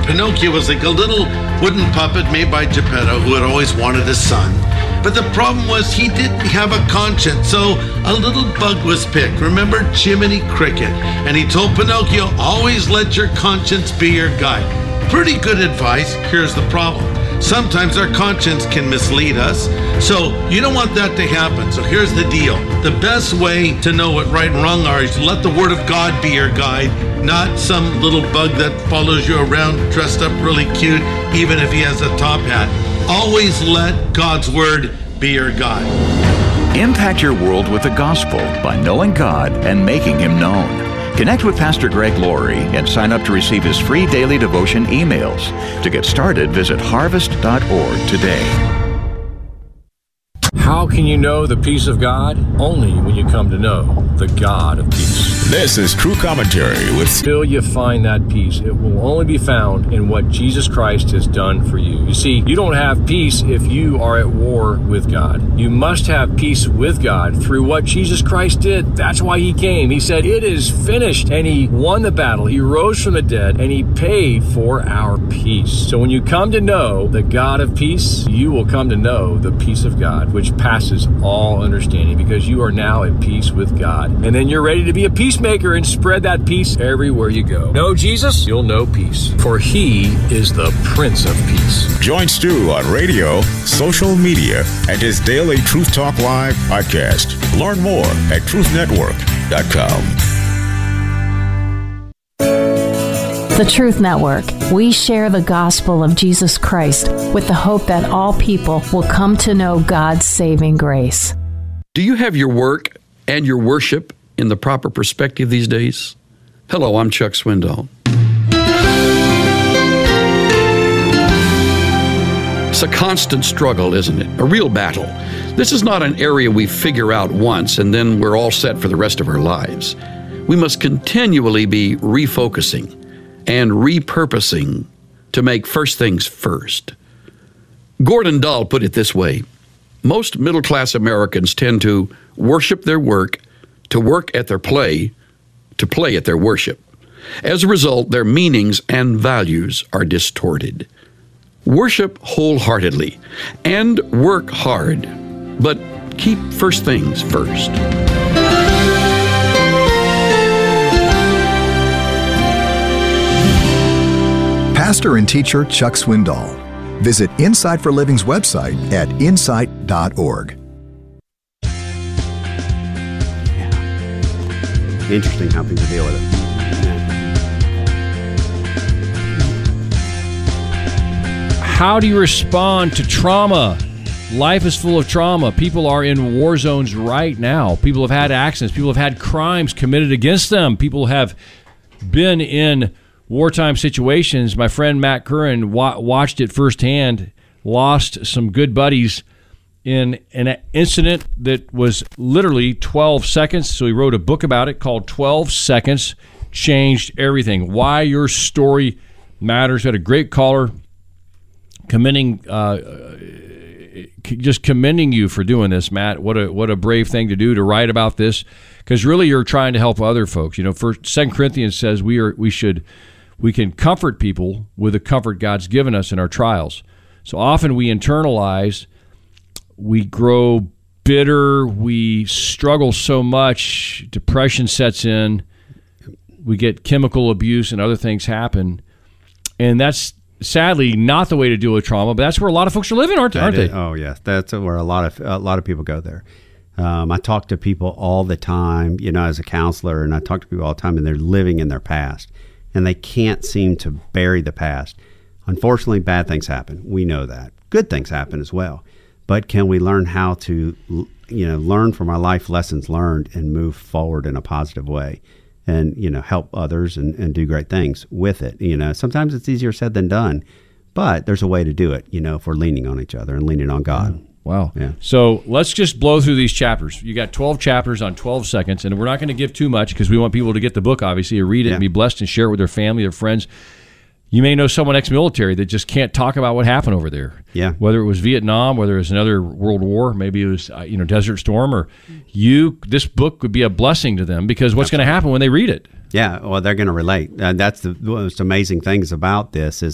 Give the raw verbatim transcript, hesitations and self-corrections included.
Pinocchio was like a little wooden puppet made by Geppetto who had always wanted a son. But the problem was he didn't have a conscience, so a little bug was picked. Remember Jiminy Cricket? And he told Pinocchio, always let your conscience be your guide. Pretty good advice. Here's the problem. Sometimes our conscience can mislead us, so you don't want that to happen. So here's the deal. The best way to know what right and wrong are is to let the Word of God be your guide, not some little bug that follows you around dressed up really cute, even if he has a top hat. Always let God's Word be your guide. Impact your world with the gospel by knowing God and making Him known. Connect with Pastor Greg Laurie and sign up to receive his free daily devotion emails. To get started, visit harvest dot org today. How can you know the peace of God? Only when you come to know the God of peace. This is True Commentary with... Till you find that peace, it will only be found in what Jesus Christ has done for you. You see, you don't have peace if you are at war with God. You must have peace with God through what Jesus Christ did. That's why He came. He said, it is finished. And He won the battle. He rose from the dead, and He paid for our peace. So when you come to know the God of peace, you will come to know the peace of God, which passes all understanding, because you are now at peace with God. And then you're ready to be a peacemaker and spread that peace everywhere you go. Know Jesus, you'll know peace, for He is the Prince of Peace. Join Stu on radio, social media, and his daily Truth Talk Live podcast. Learn more at truth network dot com. The Truth Network. We share the gospel of Jesus Christ with the hope that all people will come to know God's saving grace. Do you have your work and your worship in the proper perspective these days? Hello, I'm Chuck Swindoll. It's a constant struggle, isn't it? A real battle. This is not an area we figure out once and then we're all set for the rest of our lives. We must continually be refocusing and repurposing to make first things first. Gordon Dahl put it this way: most middle-class Americans tend to worship their work, to work at their play, to play at their worship. As a result, their meanings and values are distorted. Worship wholeheartedly and work hard, but keep first things first. Pastor and teacher Chuck Swindoll. Visit Insight for Living's website at insight dot org. Yeah. Interesting how people deal with it. Yeah. How do you respond to trauma? Life is full of trauma. People are in war zones right now. People have had accidents. People have had crimes committed against them. People have been in wartime situations. My friend Matt Curran wa- watched it firsthand, lost some good buddies in an incident that was literally twelve seconds. So he wrote a book about it called twelve seconds Changed Everything. Why your story matters. We had a great caller commending, uh, just commending you for doing this, Matt. What a what a brave thing to do, to write about this, because really you're trying to help other folks. You know, First Second Corinthians says we are we should. We can comfort people with the comfort God's given us in our trials. So often we internalize, we grow bitter, we struggle so much, depression sets in, we get chemical abuse and other things happen. And that's sadly not the way to deal with trauma, but that's where a lot of folks are living, aren't, aren't they? Oh, yes. That's where a lot of a lot of people go there. Um, I talk to people all the time, you know, as a counselor, and I talk to people all the time, and they're living in their past. And they can't seem to bury the past. Unfortunately, bad things happen. We know that. Good things happen as well. But can we learn how to, you know, learn from our life lessons learned and move forward in a positive way, and, you know, help others and, and do great things with it? You know, sometimes it's easier said than done, but there's a way to do it, you know, if we're leaning on each other and leaning on God. Wow. Yeah. So let's just blow through these chapters. You got twelve chapters on twelve seconds, and we're not going to give too much because we want people to get the book, obviously, or read it, yeah, and be blessed and share it with their family, their friends. You may know someone ex-military that just can't talk about what happened over there. Yeah. Whether it was Vietnam, whether it was another world war, maybe it was uh, you know Desert Storm, or you. This book would be a blessing to them, because what's going to happen when they read it? Yeah, well, they're going to relate. Uh, that's the one of the most amazing things about this is